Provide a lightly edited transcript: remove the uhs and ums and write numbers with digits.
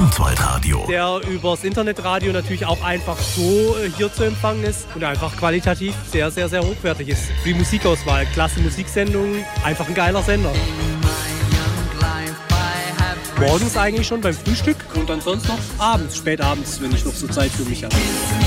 Arnswald-Radio. Der übers Internetradio natürlich auch einfach so hier zu empfangen ist und einfach qualitativ sehr, sehr, sehr hochwertig ist. Die Musikauswahl, klasse Musiksendungen, einfach ein geiler Sender. Morgens eigentlich schon beim Frühstück und dann sonst noch abends, spät abends, wenn ich noch so Zeit für mich habe.